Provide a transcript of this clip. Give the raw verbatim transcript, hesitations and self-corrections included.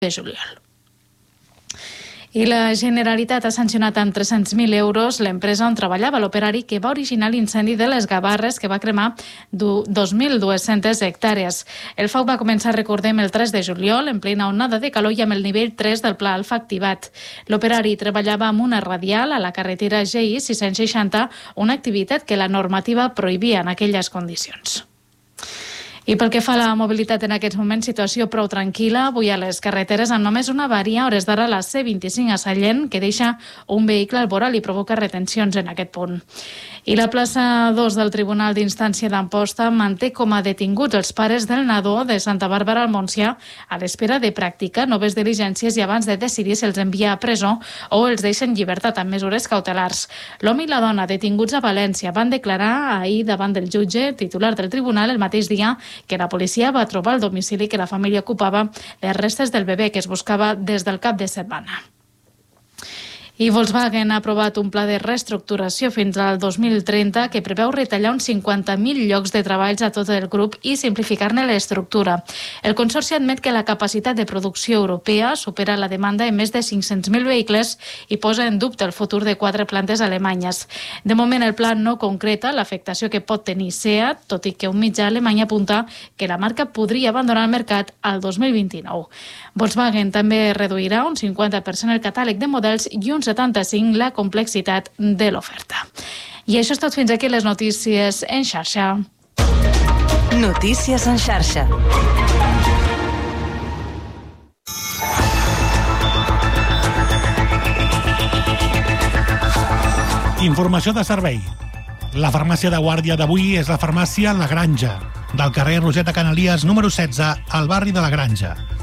de juliol. I la Generalitat ha sancionat amb tres-cents mil euros l'empresa on treballava l'operari que va originar l'incendi de les Gavarres, que va cremar dos mil dues-centes hectàrees. El foc va començar, recordem, el tres de juliol, en plena onada de calor i amb el nivell tres del pla alfa activat. L'operari treballava amb una radial a la carretera G I sis-cents seixanta, una activitat que la normativa prohibia en aquelles condicions. I pel que fa a la mobilitat en aquests moments, situació prou tranquil·la avui a les carreteres amb només una avaria, hores d'ara la C vint-i-cinc a Sallent, que deixa un vehicle al voral i provoca retencions en aquest punt. I la plaça dos del Tribunal d'Instància d'Amposta manté com a detinguts els pares del nadó de Santa Bàrbara al Montsià a l'espera de practicar noves diligències i abans de decidir si els envia a presó o els deixa en llibertat amb mesures cautelars. L'home i la dona detinguts a València van declarar ahir davant del jutge titular del tribunal el mateix dia que la policia va trobar el domicili que la família ocupava les restes del bebè que es buscava des del cap de setmana. I Volkswagen ha aprovat un pla de reestructuració fins al dos mil trenta que preveu retallar uns cinquanta mil llocs de treballs a tot el grup i simplificar-ne l'estructura. El consorci admet que la capacitat de producció europea supera la demanda en més de cinc-cents mil vehicles i posa en dubte el futur de quatre plantes alemanyes. De moment, el pla no concreta l'afectació que pot tenir SEAT, tot i que un mitjà alemany apunta que la marca podria abandonar el mercat al dos mil vint-i-nou. Volkswagen també reduirà un cinquanta per cent el catàleg de models i un setanta-cinc la complexitat de l'oferta. I això és tot fins aquí les notícies en xarxa. Notícies en xarxa. Informació de servei. La farmàcia de guàrdia d'avui és la farmàcia La Granja, del carrer Roseta Canalies número setze, al barri de La Granja.